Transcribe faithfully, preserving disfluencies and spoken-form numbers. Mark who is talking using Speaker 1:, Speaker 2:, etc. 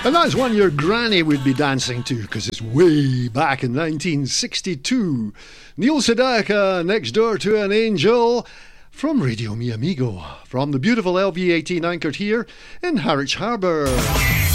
Speaker 1: And that's one your granny would be dancing to, because it's way back in nineteen sixty-two. Neil Sedaka, Next Door to an Angel, from Radio Mi Amigo, from the beautiful L V eighteen anchored here in Harwich Harbour.